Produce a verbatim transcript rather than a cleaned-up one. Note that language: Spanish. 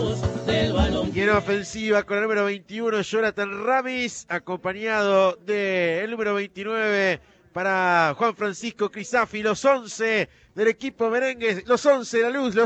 Y en ofensiva con el número veintiuno, Jonathan Ramis, acompañado del número veintinueve para Juan Francisco Crisafi, los once del equipo merengue, los once de la luz, los